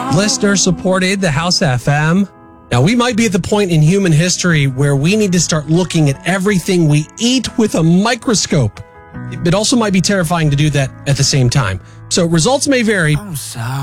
Listener supported the House FM. Now, we might be at the point in human history where we need to start looking at everything we eat with a microscope. It also might be terrifying to do that at the same time. So results may vary.